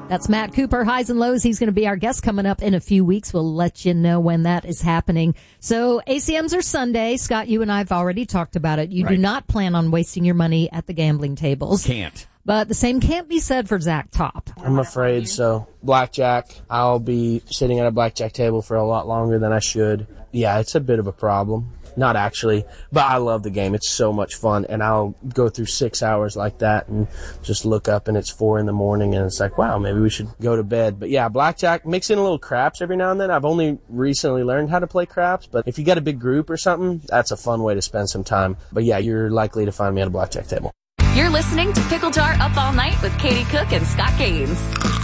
That's Matt Cooper, Highs and Lows. He's going to be our guest coming up in a few weeks. We'll let you know when that is happening. So ACMs are Sunday. Scott, you and I have already talked about it. You do not plan on wasting your money at the gambling tables. Can't. But the same can't be said for Zach Top. I'm afraid so. Blackjack, I'll be sitting at a blackjack table for a lot longer than I should. Yeah, it's a bit of a problem. Not actually, but I love the game. It's so much fun, and I'll go through 6 hours like that and just look up and it's 4 a.m. and it's like, wow, maybe we should go to bed. But yeah, blackjack, mix in a little craps every now and then. I've only recently learned how to play craps, but if you got a big group or something, that's a fun way to spend some time. But yeah, you're likely to find me at a blackjack table. You're listening to Pickle Jar Up All Night with Katie Cook and Scott Gaines.